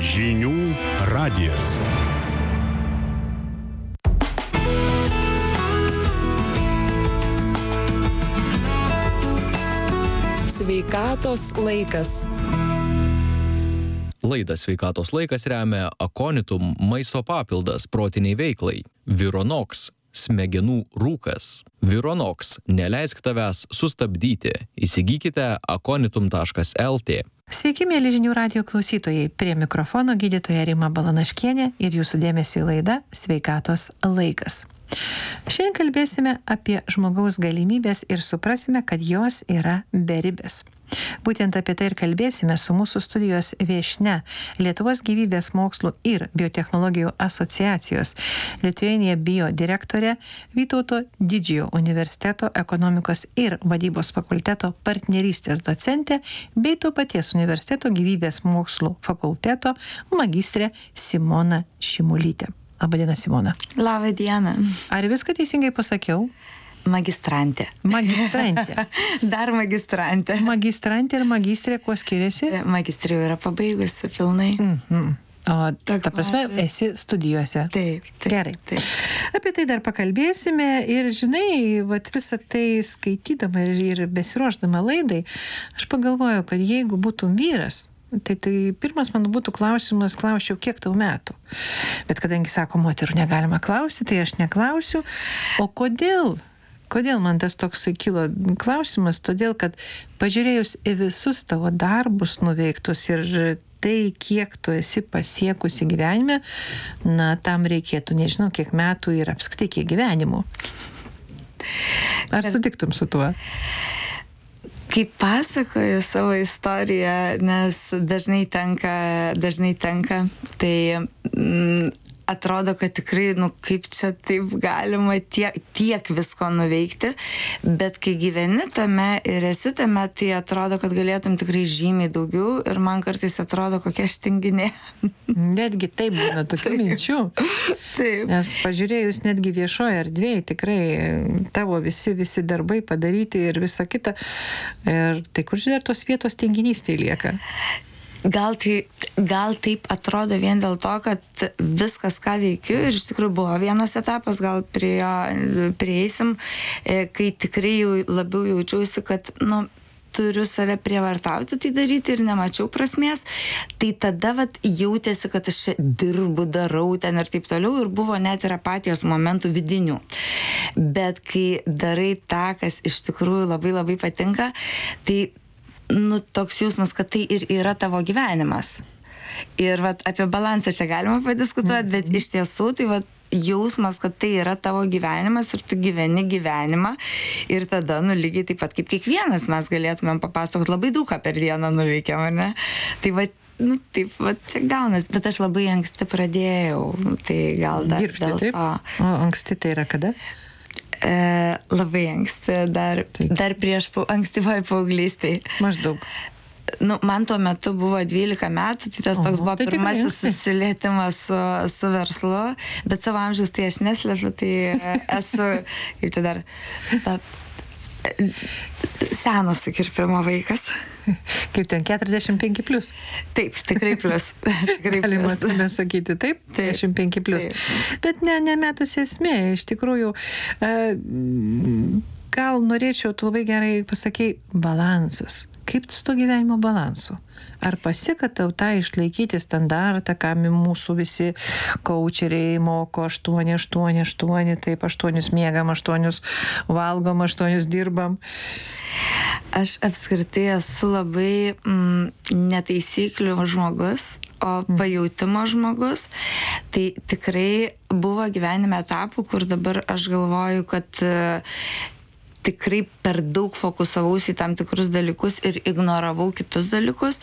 Žinių radijas. Sveikatos laikas. Laidą Sveikatos laikas remia Aconitum maisto papildas protiniai veiklai, Vironox smegenų rūkas. Vironox neleisk tavęs sustabdyti. Įsigykite aconitum.lt. Sveiki, mėly žinių radijo klausytojai. Prie mikrofono gydytoja Rima Balanaškienė ir jūsų dėmesio laida Sveikatos laikas. Šiandien kalbėsime apie žmogaus galimybės ir suprasime, kad jos yra beribės. Būtent apie tai ir kalbėsime su mūsų studijos viešnia, Lietuvos gyvybės mokslų ir biotechnologijų asociacijos Lithuania Bio direktorė, Vytauto Didžiojo universiteto ekonomikos ir vadybos fakulteto partnerystės docentė bei to paties universiteto gyvybės mokslų fakulteto magistrė Simona Šimulytė. Labadiena, Simona. Labą dieną. Ar viską teisingai pasakiau? Magistrantė. Magistrantė. Dar magistrantė. Magistrantė ir magistrė kuo skiriasi? Magistrė jau yra pabaigusi pilnai. O ta prasme, esi studijuose. Taip. Gerai. Taip. Apie tai dar pakalbėsime ir žinai, visą tai skaitydama ir besiruošdama laidai, aš pagalvojau, kad jeigu būtum vyras, tai pirmas mano būtų klausimas, klausčiau, kiek tau metų. Bet kadangi sako, moterų negalima klausti, tai aš neklausiu. O kodėl? Kodėl man tas toks kilo klausimas? Todėl, kad pažiūrėjus į visus tavo darbus nuveiktus ir tai, kiek tu esi pasiekusi gyvenime, tam reikėtų, nežinau, kiek metų ir apskritai kiek gyvenimų. Ar sutiktum su tuo? Kaip pasakoju savo istoriją, nes dažnai tenka, tai atrodo, kad tikrai, kaip čia taip galima tiek visko nuveikti, bet kai gyveni tame ir esi tame, tai atrodo, kad galėtum tikrai žymiai daugiau ir man kartais atrodo, kokia aš tinginė. Netgi taip būna tokių minčių. Taip. Nes pažiūrėjus netgi viešoje erdvėje, tikrai tavo visi darbai padaryti ir visa kita. Ir tai kur dar tos vietos tinginystė lieka? Gal taip atrodo vien dėl to, kad viskas, ką veikiu, ir iš tikrųjų buvo vienas etapas, gal prie jo prieisim, kai tikrai jau labiau jaučiausi, kad, turiu save prievartauti tai daryti ir nemačiau prasmės, tai tada jautėsi, kad aš dirbu, darau ten ir taip toliau ir buvo net ir apatijos momentų vidinių. Bet kai darai tą, kas iš tikrųjų labai labai patinka, tai toks jausmas, kad tai ir yra tavo gyvenimas. Ir apie balansą čia galima padiskutuoti, bet iš tiesų tai jausmas, kad tai yra tavo gyvenimas ir tu gyveni gyvenimą ir tada, lygiai taip pat kaip kiekvienas mes galėtumėm papasakoti labai daug ką per dieną nuveikėm, ar ne? Tai taip, čia gaunas, bet aš labai anksti pradėjau, tai gal dar dirbti, dėl to. O anksti tai yra kada? Labai anksti, dar prieš ankstyvoje paauglystėje. Maždaug. Man tuo metu buvo 12 metų, tai tas toks buvo pirmasis susilietimas su verslu, bet savo amžiaus tai aš neslepiu, tai esu, kaip čia dar, seno sukirpimo vaikas. Kaip ten, 45 plus? Taip, tikrai plus. Galima sakyti, taip? 45 plus. Bet ne metus esmė, iš tikrųjų, gal norėčiau, tu labai gerai pasakei, balansas. Kaip tu su to gyvenimo balansu? Ar pasika tau tą išlaikyti standartą, ką mūsų visi kaučeriai moko 8, taip 8 miegam, 8 valgom, 8 dirbam? Aš apskritai esu labai netaisyklių žmogus, o pajautimo žmogus. Tai tikrai buvo gyvenime etapų, kur dabar aš galvoju, kad tikrai per daug fokusavausi į tam tikrus dalykus ir ignoravau kitus dalykus.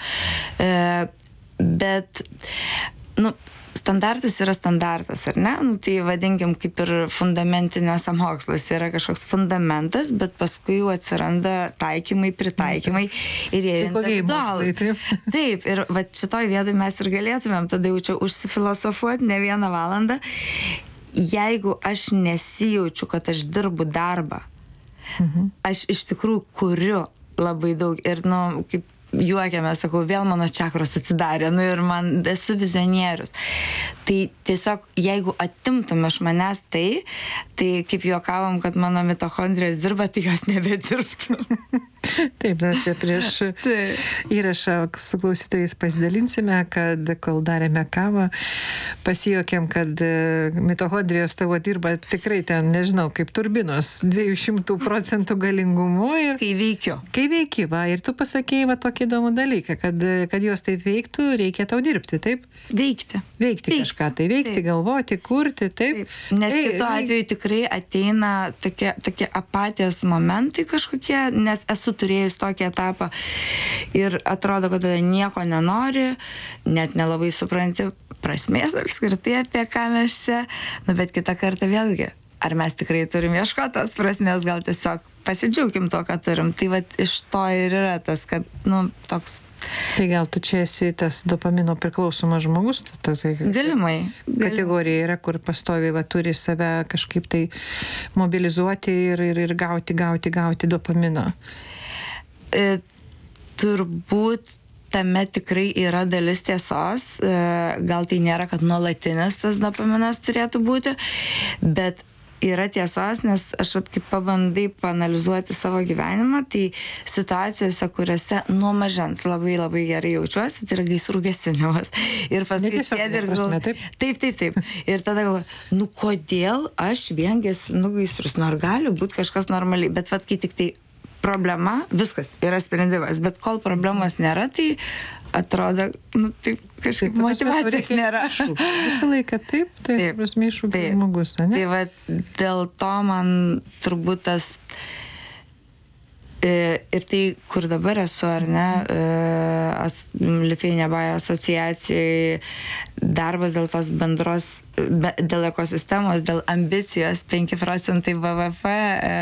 Bet, standartas yra standartas, ar ne? Tai vadinkim kaip ir fundamentiniuose moksluose yra kažkoks fundamentas, bet paskui jau atsiranda taikymai, pritaikymai ir jie individualūs. Taip, ir šitoj vietoj mes ir galėtumėm tada jau čia užsifilosofuoti ne 1 valandą. Jeigu aš nesijaučiu, kad aš dirbu darbą, aš iš tikrųjų kuriu labai daug ir, kaip juokiame, sakau, vėl mano čakros atsidarė, ir man esu vizionierius. Tai tiesiog, jeigu atimtum iš manęs tai kaip juokavom, kad mano mitochondrijos dirba, tai jos nebedirbtų. Taip, mes čia prieš įrašą su klausytojais pasidalinsime, kad kol darėme kavą, pasijokėm, kad mitochondrijos tavo dirba tikrai ten, nežinau, kaip turbinos, 200% galingumu. Ir kai veikiu. Kai veiki, va, ir tu pasakėjai va tokį įdomų dalyką, kad jos taip veiktų, reikia tau dirbti, taip? Veikti kažką, tai veikti, taip. Galvoti, kurti, taip? Nes kitu atveju tikrai ateina tokie apatijos momentai kažkokie, nes esu turėjus tokį etapą ir atrodo, kad tada nieko nenori, net nelabai supranti prasmės apskritai, apie ką mes čia, bet kitą kartą vėlgi, ar mes tikrai turim ieškoti tos prasmės, gal tiesiog pasidžiaugim to, ką turim. Tai va iš to ir yra tas, kad, toks. Tai gal tu čia esi tas dopamino priklausomas žmogus? Galimai. Kategorija yra, kur pastoviai va turi save kažkaip tai mobilizuoti ir gauti dopamino. Turbūt tame tikrai yra dalis tiesos, gal tai nėra, kad nuolatinis tas dopaminas turėtų būti, bet yra tiesos, nes aš kaip pabandai paanalizuoti savo gyvenimą, tai situacijose, kuriuose nuo mažens labai labai gerai jaučiuosi, tai yra gaisrų gesinimas. Ir paskui sėdi ir galvoju, taip. Ir tada galvoju, kodėl aš vien gesinu gaisrus, ar gali būti kažkas normaliai, bet kai tik tai problema, viskas yra sprendimas, bet kol problemos nėra, tai atrodo, taip kažkaip motyvacijos nėra. Visą laiką taip, prasme iššūkis žmogus, ne? Tai va, dėl to man turbūt tas ir tai, kur dabar esu, ar ne, Lithuania Bio asociacijoje, darbas dėl tos bendros, dėl ekosistemos, dėl ambicijos 5% BVP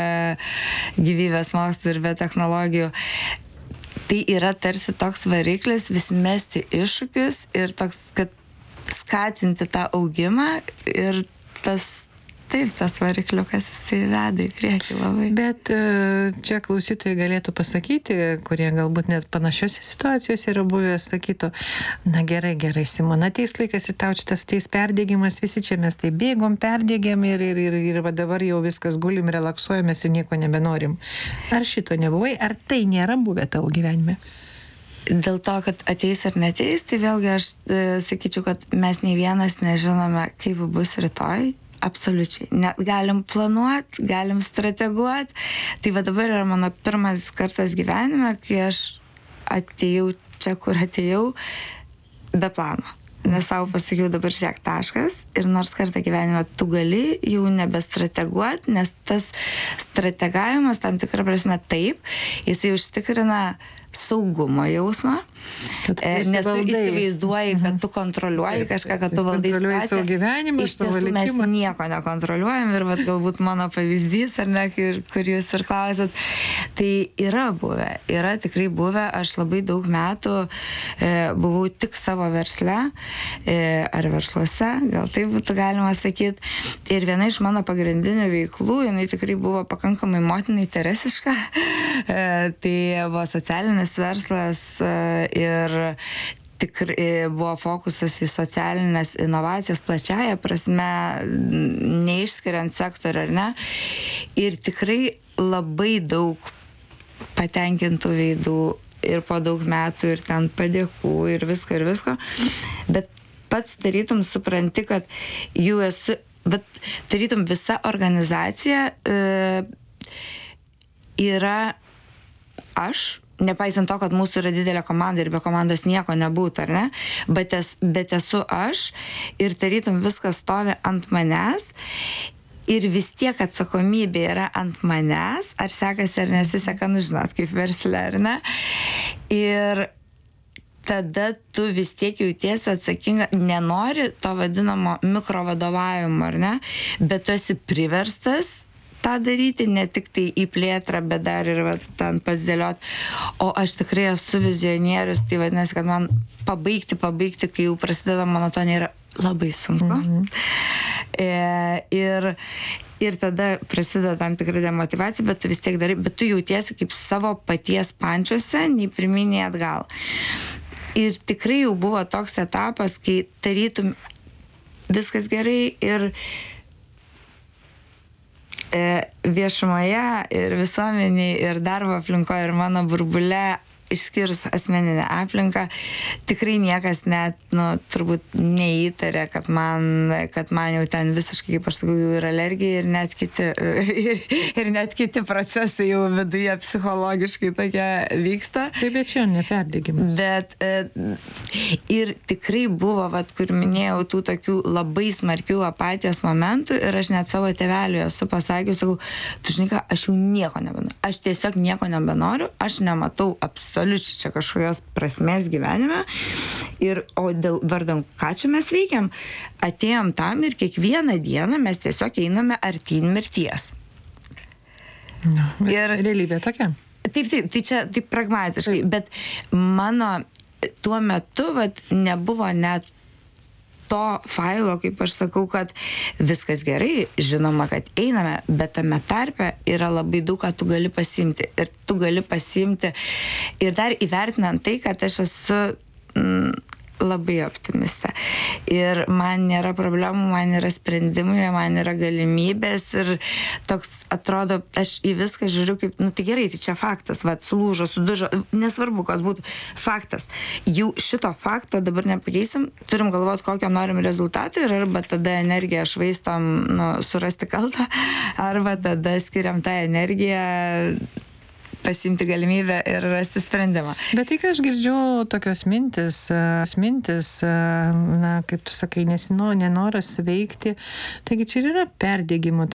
gyvybės mokslų ir biotechnologijų. Tai yra tarsi toks variklis vis mesti iššūkius ir toks, kad skatinti tą augimą ir tas varikliukas jisai veda į priekį labai. Bet čia klausytojai galėtų pasakyti, kurie galbūt net panašiose situacijose yra buvę, sakytų, na gerai, Simona, ateis laikas ir tau šitas ateis perdėgymas, visi čia mes tai bėgom, perdėgėm ir va dabar jau viskas gulim, relaksuojamės ir nieko nebenorim. Ar šito nebuvai, ar tai nėra buvę tavo gyvenime? Dėl to, kad ateis ar neteis, tai vėlgi aš sakyčiau, kad mes nei vienas nežinome, kaip bus rytoj. Absoliučiai. Net galim planuoti, galim strateguoti. Tai va dabar yra mano pirmas kartas gyvenime, kai aš atėjau čia, kur atėjau, be plano. Nes savo pasakiau, dabar žiūrėk, taškas. Ir nors kartą gyvenime tu gali jau nebestrateguoti, nes tas strategavimas tam tikrą prasme taip, jisai užtikrina saugumo jausmą, nes tu įsivaizduoji, kad tu kontroliuoji kažką, kad tu valdai situaciją. Gyvenimą, iš tiesų mes nieko nekontroliuojam ir vat, galbūt mano pavyzdys, ar ne, kur jūs ir klausėt, tai yra tikrai buvę, aš labai daug metų buvau tik savo versle ar versluose, gal taip būtų galima sakyti, ir viena iš mano pagrindinių veiklų, jinai tikrai buvo pakankamai motinai teresiška, tai buvo socialinis verslas ir tikrai buvo fokusas į socialinės inovacijas plačiaja prasme, neišskiriant sektorių, ar ne. Ir tikrai labai daug patenkintų veidų ir po daug metų ir ten padėkų ir visko. Bet pats tarytum supranti, kad jau esu, bet tarytum visa organizacija yra aš, nepaisant to, kad mūsų yra didelė komanda ir be komandos nieko nebūtų, ar ne? Bet esu aš ir tarytum viskas stovi ant manęs ir vis tiek atsakomybė yra ant manęs, ar sekasi ar nesiseka, žinot, kaip versle, ar ne? Ir tada tu vis tiek jautiesi atsakinga, nenori to vadinamo mikrovadovavimo, ar ne? Bet tu esi priverstas tą daryti, ne tik tai į plėtrą, bet dar ir ten pasidėliot. O aš tikrai esu vizionierius, tai vadinasi, kad man pabaigti, kai jau prasideda monotonija, yra labai sunku. Ir tada prasideda tam tikra demotyvacija, bet tu vis tiek darai, bet tu jautiesi kaip savo paties pančiuose, nei pirmyn, nei atgal. Ir tikrai jau buvo toks etapas, kai tarytum viskas gerai ir viešumoje ir visuomeniai ir darbo aplinkoje ir mano burbule, išskyrus asmeninę aplinką, tikrai niekas net, turbūt neįtarė, kad man jau ten visiškai, kaip aš sakau, jau yra alergija ir net kiti procesai jau viduje psichologiškai tokie vyksta. Taip, bet čia neperdegimas. Bet ir tikrai buvo, kur minėjau, tų tokių labai smarkių apatijos momentų ir aš net savo tėveliui esu pasakius, sakau, tu žinai ką, aš jau nieko nebenoriu. Aš tiesiog nieko nebenoriu, aš nematau absoliučiai čia kažkokios prasmės gyvenime. O vardan ką čia mes veikiam, atėjom tam ir kiekvieną dieną mes tiesiog einame artyn mirties. Ir realybė tokia. Taip, tai čia taip pragmatiškai, bet mano tuo metu nebuvo net to failo, kaip aš sakau, kad viskas gerai, žinoma, kad einame, bet tame tarpe yra labai daug, ką tu gali pasiimti. Ir tu gali pasiimti ir dar įvertinant tai, kad aš esu labai optimistė. Ir man nėra problemų, man yra sprendimai, man yra galimybės ir toks atrodo, aš į viską žiūriu kaip, tai gerai, tai čia faktas, sulūžo, sudužo, nesvarbu, kas būtų faktas. Jau šito fakto dabar nepakeisim, turim galvoti, kokio norim rezultatų ir arba tada energiją švaistom surasti kaltą, arba tada skiriam tą energiją pasiimti galimybę ir rasti sprendimą. Bet tai, ką aš girdžiu, tokios mintis, kaip tu sakai, nenoras veikti, taigi čia ir yra perdegimo